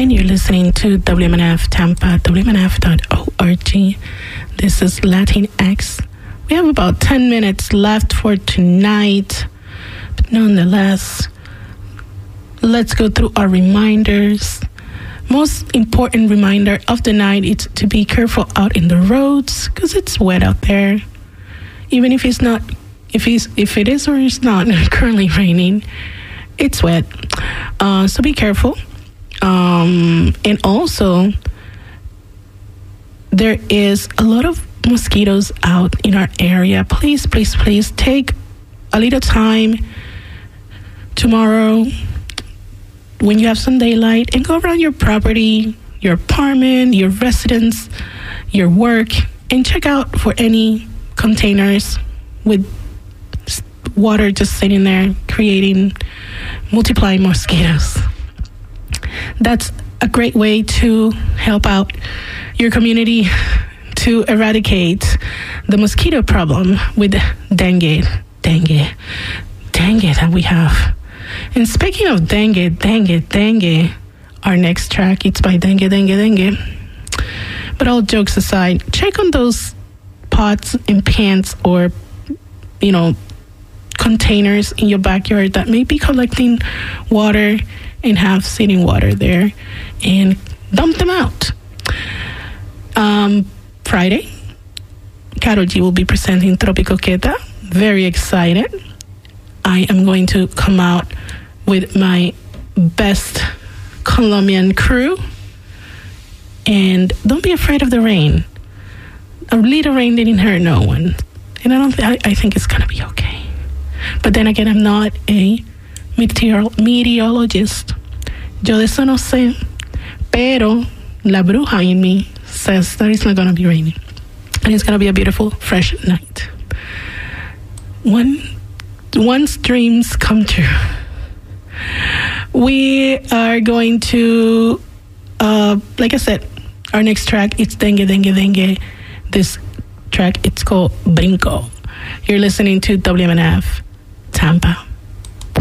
and you're listening to WMNF Tampa, WMNF.org. This is Latinx. We have about 10 minutes left for tonight, but nonetheless, let's go through our reminders. Most important reminder of the night is to be careful out in the roads because it's wet out there. Even if it's not, if it is or it's not currently raining, it's wet. So be careful. And also, there is a lot of mosquitoes out in our area. Please take a little time tomorrow when you have some daylight and go around your property, your apartment, your residence, your work, and check out for any containers with water just sitting there multiplying mosquitoes. That's a great way to help out your community to eradicate the mosquito problem with dengue that we have. And speaking of dengue, our next track, it's by dengue. But all jokes aside, check on those pots and pans or, containers in your backyard that may be collecting water and have sitting water there, and dump them out. Friday, Karol G will be presenting Tropico Queta. Very excited. I am going to come out with my best Colombian crew. And don't be afraid of the rain. A little rain didn't hurt no one. And I think it's going to be okay. But then again, I'm not a meteorologist. Yo de eso no sé. Pero la bruja in me says that it's not going to be raining. And it's going to be a beautiful, fresh night. Once dreams come true. We are going to, like I said, our next track, it's Dengue. This track, it's called Brinco. You're listening to WMNF Tampa.